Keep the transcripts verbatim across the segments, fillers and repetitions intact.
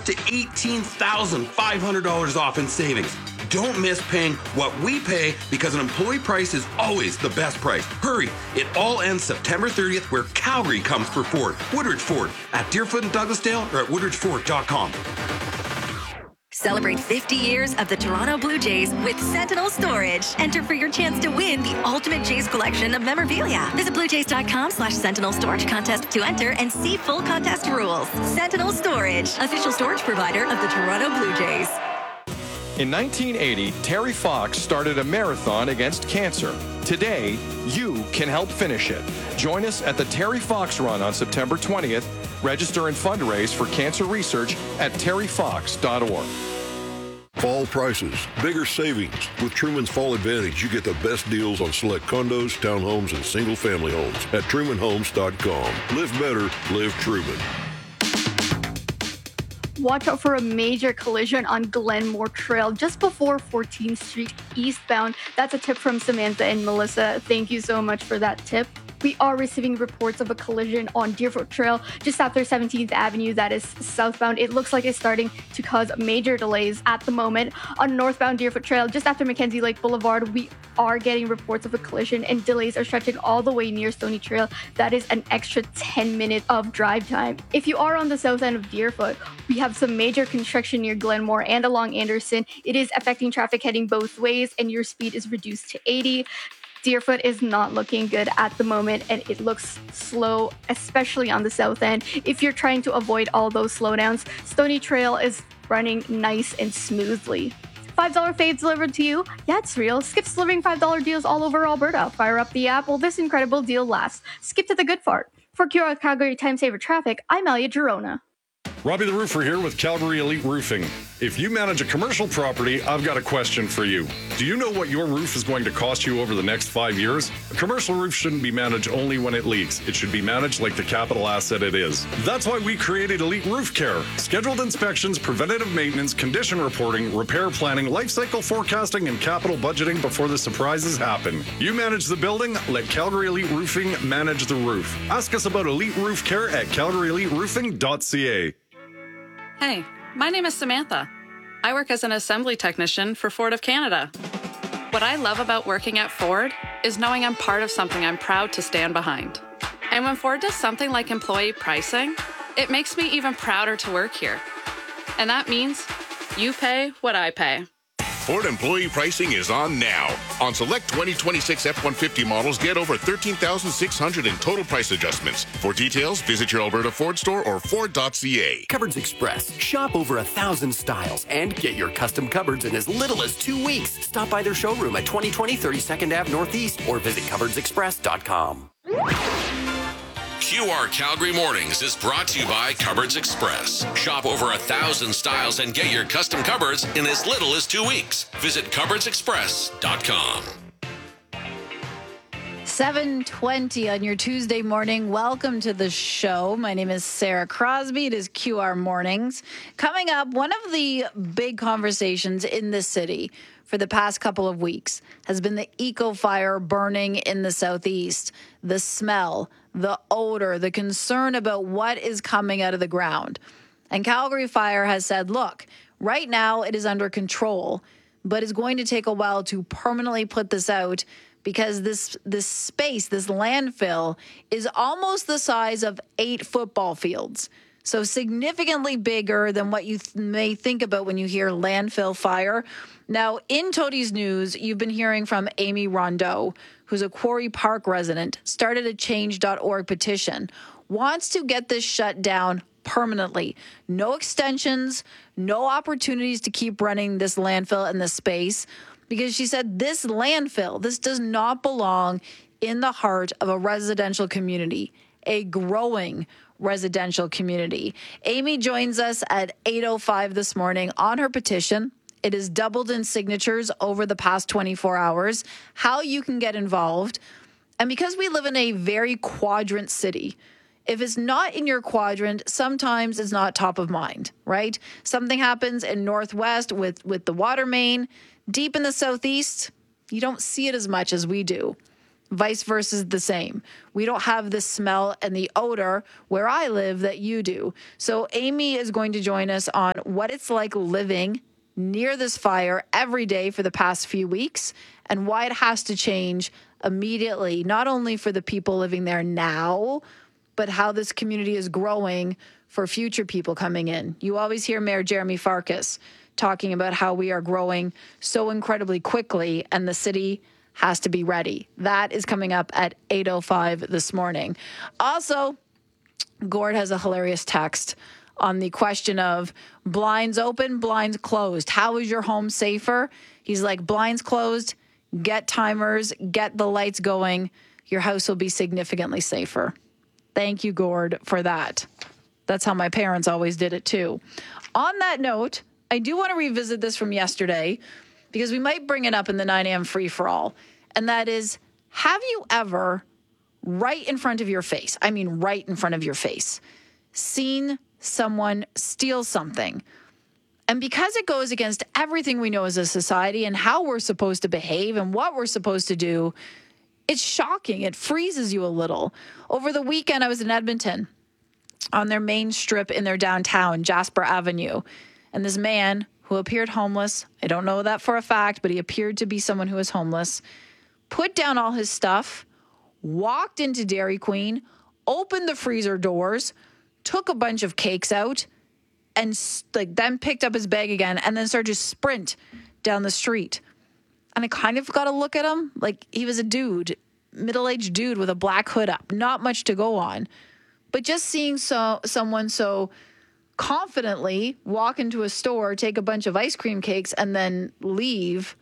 up to eighteen thousand five hundred dollars off in savings. Don't miss paying what we pay because an employee price is always the best price. Hurry, it all ends September thirtieth where Calgary comes for Ford. Woodridge Ford at Deerfoot and Douglasdale or at woodridge ford dot com. Celebrate fifty years of the Toronto Blue Jays with Sentinel Storage. Enter for your chance to win the ultimate Jays collection of memorabilia. Visit bluejays.com slash Sentinel Storage Contest to enter and see full contest rules. Sentinel Storage, official storage provider of the Toronto Blue Jays. In nineteen eighty, Terry Fox started a marathon against cancer. Today, you can help finish it. Join us at the Terry Fox Run on September twentieth. Register and fundraise for cancer research at terry fox dot org. Fall prices, bigger savings. With Truman's Fall Advantage, you get the best deals on select condos, townhomes, and single-family homes at truman homes dot com. Live better, live Truman. Watch out for a major collision on Glenmore Trail just before fourteenth Street eastbound. That's a tip from Samantha and Melissa. Thank you so much for that tip. We are receiving reports of a collision on Deerfoot Trail just after seventeenth Avenue that is southbound. It looks like it's starting to cause major delays at the moment. On northbound Deerfoot Trail, just after Mackenzie Lake Boulevard, we are getting reports of a collision and delays are stretching all the way near Stony Trail. That is an extra ten minutes of drive time. If you are on the south end of Deerfoot, we have some major construction near Glenmore and along Anderson. It is affecting traffic heading both ways and your speed is reduced to eighty. Deerfoot is not looking good at the moment, and it looks slow, especially on the south end. If you're trying to avoid all those slowdowns, Stony Trail is running nice and smoothly. five dollar fades delivered to you? Yeah, it's real. Skip's delivering five dollar deals all over Alberta. Fire up the app while this incredible deal lasts. Skip to the good part. For Q R Calgary Time Saver Traffic, I'm Alia Girona. Robbie the Roofer here with Calgary Elite Roofing. If you manage a commercial property, I've got a question for you. Do you know what your roof is going to cost you over the next five years? A commercial roof shouldn't be managed only when it leaks. It should be managed like the capital asset it is. That's why we created Elite Roof Care. Scheduled inspections, preventative maintenance, condition reporting, repair planning, life cycle forecasting, and capital budgeting before the surprises happen. You manage the building, let Calgary Elite Roofing manage the roof. Ask us about Elite Roof Care at calgary elite roofing dot c a. Hey, my name is Samantha. I work as an assembly technician for Ford of Canada. What I love about working at Ford is knowing I'm part of something I'm proud to stand behind. And when Ford does something like employee pricing, it makes me even prouder to work here. And that means you pay what I pay. Ford employee pricing is on now. On select twenty twenty-six F one fifty models, get over thirteen thousand six hundred dollars in total price adjustments. For details, visit your Alberta Ford store or ford dot c a. Cupboards Express. Shop over a thousand styles and get your custom cupboards in as little as two weeks. Stop by their showroom at twenty twenty thirty-second Avenue Northeast or visit cupboards express dot com. Q R Calgary Mornings is brought to you by Cupboards Express. Shop over a thousand styles and get your custom cupboards in as little as two weeks. Visit cupboards express dot com. seven twenty on your Tuesday morning. Welcome to the show. My name is Sarah Crosby. It is Q R Mornings. Coming up, one of the big conversations in the city for the past couple of weeks has been the eco fire burning in the southeast. The smell, the odor, the concern about what is coming out of the ground. And Calgary Fire has said, look, right now it is under control, but it's going to take a while to permanently put this out because this this space, this landfill, is almost the size of eight football fields. So significantly bigger than what you th- may think about when you hear landfill fire. Now, in Toadies News, you've been hearing from Amy Rondeau, who's a Quarry Park resident, started a change dot org petition, wants to get this shut down permanently. No extensions, no opportunities to keep running this landfill in this space, because she said this landfill, this does not belong in the heart of a residential community, a growing residential community. Amy joins us at eight oh five this morning on her petition. It has doubled in signatures over the past twenty-four hours. How you can get involved. And because we live in a very quadrant city, if it's not in your quadrant, sometimes it's not top of mind, right? Something happens in Northwest with, with the water main. Deep in the Southeast, you don't see it as much as we do. Vice versa is the same. We don't have the smell and the odor where I live that you do. So Amy is going to join us on what it's like living near this fire every day for the past few weeks and why it has to change immediately, not only for the people living there now, but how this community is growing for future people coming in. You always hear Mayor Jeremy Farkas talking about how we are growing so incredibly quickly and the city has to be ready. That is coming up at eight oh five this morning. Also, Gord has a hilarious text on the question of blinds open, blinds closed. How is your home safer? He's like, blinds closed, get timers, get the lights going. Your house will be significantly safer. Thank you, Gord, for that. That's how my parents always did it too. On that note, I do want to revisit this from yesterday because we might bring it up in the nine a.m. free-for-all. And that is, have you ever, right in front of your face, I mean right in front of your face, seen someone steal something? And because it goes against everything we know as a society and how we're supposed to behave and what we're supposed to do, it's shocking. It freezes you a little. Over the weekend, I was in Edmonton on their main strip in their downtown, Jasper Avenue. And this man who appeared homeless, I don't know that for a fact, but he appeared to be someone who was homeless, put down all his stuff, walked into Dairy Queen, opened the freezer doors, took a bunch of cakes out, and like then picked up his bag again and then started to sprint down the street. And I kind of got to look at him like he was a dude, middle-aged dude with a black hood up, not much to go on. But just seeing so someone so confidently walk into a store, take a bunch of ice cream cakes, and then leave,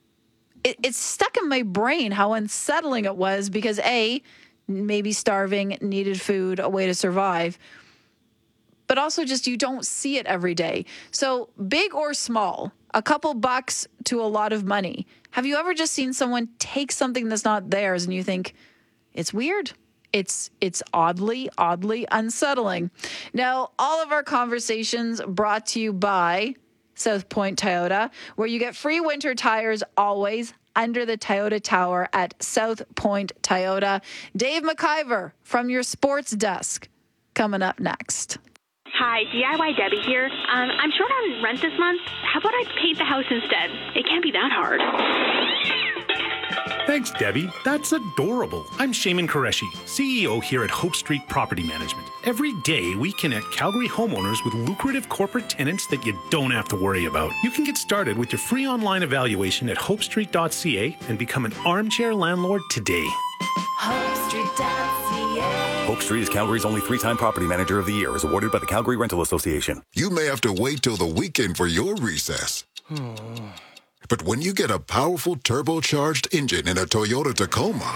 it, it's stuck in my brain how unsettling it was because A, maybe starving, needed food, a way to survive, but also just you don't see it every day. So big or small, a couple bucks to a lot of money. Have you ever just seen someone take something that's not theirs and you think, it's weird? It's it's oddly, oddly unsettling. Now, all of our conversations brought to you by South Point Toyota, where you get free winter tires always under the Toyota Tower at South Point Toyota. Dave McIver from your sports desk coming up next. Hi, D I Y Debbie here. Um, I'm short on rent this month. How about I paint the house instead? It can't be that hard. Thanks, Debbie. That's adorable. I'm Shaman Qureshi, C E O here at Hope Street Property Management. Every day, we connect Calgary homeowners with lucrative corporate tenants that you don't have to worry about. You can get started with your free online evaluation at hope street dot c a and become an armchair landlord today. hope street dot c a Hope Street is Calgary's only three-time Property Manager of the Year, as awarded by the Calgary Rental Association. You may have to wait till the weekend for your recess. But when you get a powerful turbocharged engine in a Toyota Tacoma,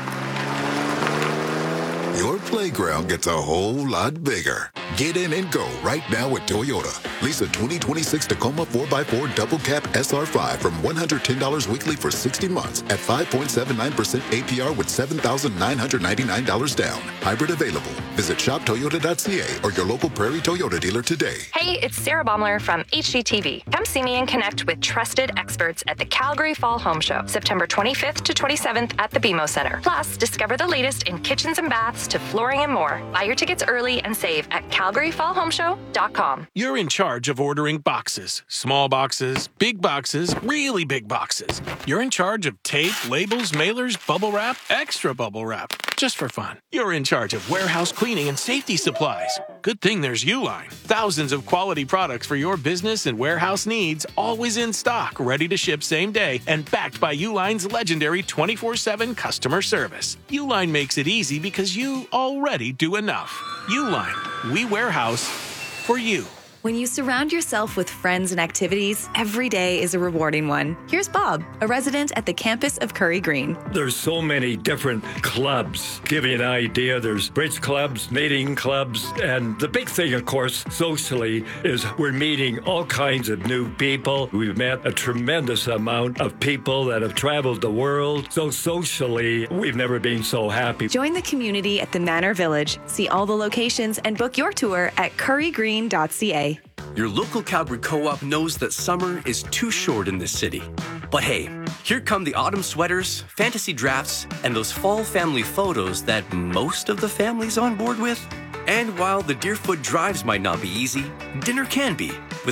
your playground gets a whole lot bigger. Get in and go right now at Toyota. Lease a twenty twenty-six Tacoma four by four Double Cab S R five from one hundred ten dollars weekly for sixty months at five point seven nine percent A P R with seven thousand nine hundred ninety-nine dollars down. Hybrid available. Visit shop toyota dot c a or your local Prairie Toyota dealer today. Hey, it's Sarah Baumler from H G T V. Come see me and connect with trusted experts at the Calgary Fall Home Show, September twenty-fifth to twenty-seventh at the B M O Center. Plus, discover the latest in kitchens and baths to flooring and more. Buy your tickets early and save at calgary fall home show dot com. You're in charge of ordering boxes. Small boxes, big boxes, really big boxes. You're in charge of tape, labels, mailers, bubble wrap, extra bubble wrap, just for fun. You're in charge of warehouse cleaning and safety supplies. Good thing there's Uline. Thousands of quality products for your business and warehouse needs, always in stock, ready to ship same day, and backed by Uline's legendary twenty-four seven customer service. Uline makes it easy because you already do enough. Uline, we warehouse for you. When you surround yourself with friends and activities, every day is a rewarding one. Here's Bob, a resident at the campus of Curry Green. There's so many different clubs. Give you an idea, there's bridge clubs, knitting clubs, and the big thing, of course, socially, is we're meeting all kinds of new people. We've met a tremendous amount of people that have traveled the world. So socially, we've never been so happy. Join the community at the Manor Village. See all the locations and book your tour at curry green dot c a. Your local Calgary Co-op knows that summer is too short in this city. But hey, here come the autumn sweaters, fantasy drafts, and those fall family photos that most of the family's on board with. And while the Deerfoot drives might not be easy, dinner can be.